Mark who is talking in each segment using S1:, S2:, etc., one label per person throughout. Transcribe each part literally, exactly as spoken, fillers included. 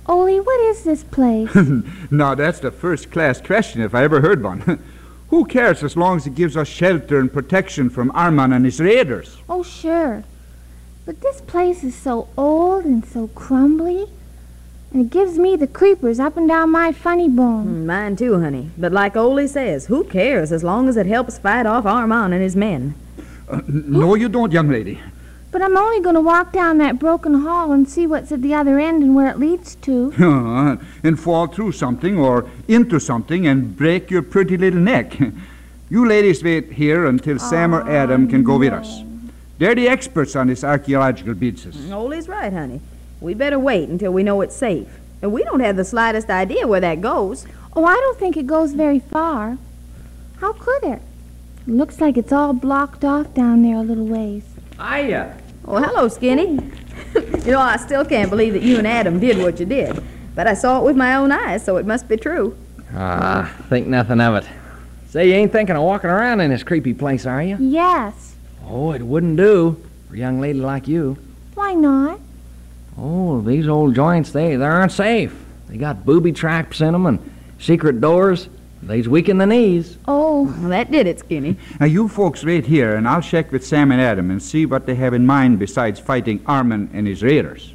S1: Ole, what is this place?
S2: Now, that's the first-class question if I ever heard one. Who cares as long as it gives us shelter and protection from Arman and his raiders?
S1: Oh, sure. But this place is so old and so crumbly, and it gives me the creepers up and down my funny bone.
S3: Mine too, honey. But like Ole says, who cares as long as it helps fight off Arman and his men?
S2: Uh, no, you don't, young lady.
S1: But I'm only going to walk down that broken hall and see what's at the other end and where it leads to.
S2: Uh, and fall through something or into something and break your pretty little neck. You ladies wait here until Sam or Adam can go with us. They're the experts on this archaeological business.
S3: Ole's right, honey. We better wait until we know it's safe. And we don't have the slightest idea where that goes.
S1: Oh, I don't think it goes very far. How could it? It looks like it's all blocked off down there a little ways.
S4: Hiya.
S3: Oh, hello, Skinny. You know, I still can't believe that you and Adam did what you did. But I saw it with my own eyes, so it must be true.
S4: Ah, think nothing of it. Say, you ain't thinking of walking around in this creepy place, are you?
S1: Yes.
S4: Oh, it wouldn't do for a young lady like you.
S1: Why not?
S4: Oh, these old joints, they, they aren't safe. They got booby traps in them and secret doors. They's weak in the knees.
S1: Oh.
S3: Well, that did it, Skinny.
S2: Now, you folks wait here, and I'll check with Sam and Adam and see what they have in mind besides fighting Arman and his raiders.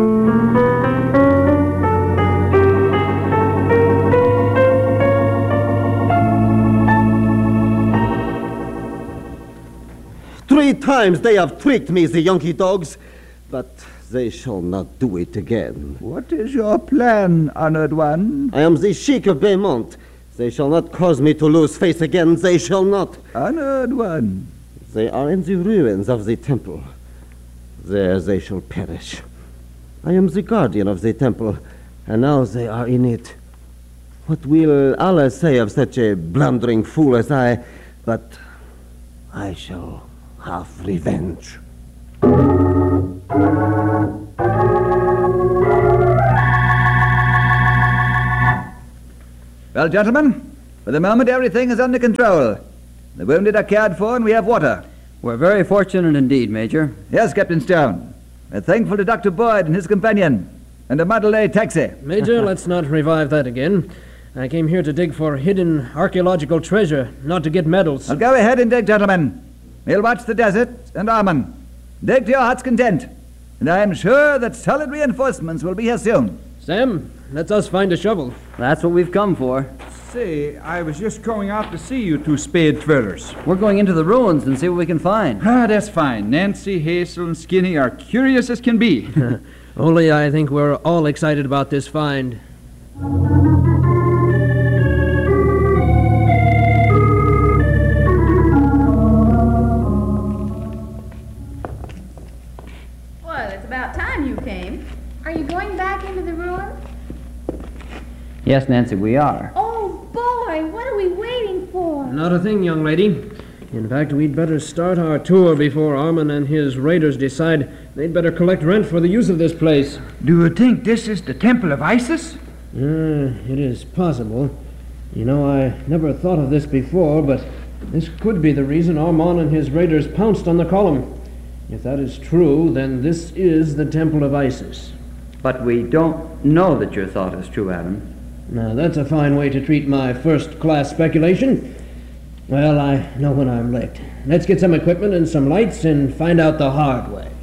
S5: Three times they have tricked me, the Yankee dogs, but they shall not do it again.
S6: What is your plan, honored one?
S5: I am the Sheik of Beaumont. They shall not cause me to lose face again. They shall not.
S6: Honored one.
S5: They are in the ruins of the temple. There they shall perish. I am the guardian of the temple, and now they are in it. What will Allah say of such a blundering fool as I? But I shall have revenge.
S6: Well, gentlemen, for the moment everything is under control. The wounded are cared for and we have water.
S7: We're very fortunate indeed, Major.
S6: Yes, Captain Stone. We're thankful to Doctor Boyd and his companion, and the Mandalay taxi.
S8: Major, let's not revive that again. I came here to dig for hidden archaeological treasure, not to get medals.
S6: Well, go ahead and dig, gentlemen. We'll watch the desert and Arman. Dig to your heart's content. And I am sure that solid reinforcements will be here soon.
S8: Sam, let us find a shovel.
S7: That's what we've come for.
S2: Say, I was just going out to see you two spade twirlers.
S7: We're going into the ruins and see what we can find.
S2: Ah, that's fine. Nancy, Hazel, and Skinny are curious as can be.
S8: Only I think we're all excited about this find.
S3: Well, it's about time you came.
S1: Are you going back into the ruins?
S7: Yes, Nancy, we are.
S1: Oh, boy, what are we waiting for?
S8: Not a thing, young lady. In fact, we'd better start our tour before Arman and his raiders decide they'd better collect rent for the use of this place.
S2: Do you think this is the Temple of Isis?
S8: Uh, it is possible. You know, I never thought of this before, but this could be the reason Arman and his raiders pounced on the column. If that is true, then this is the Temple of Isis.
S7: But we don't know that your thought is true, Adam.
S8: Now, that's a fine way to treat my first-class speculation. Well, I know when I'm licked. Let's get some equipment and some lights and find out the hard way.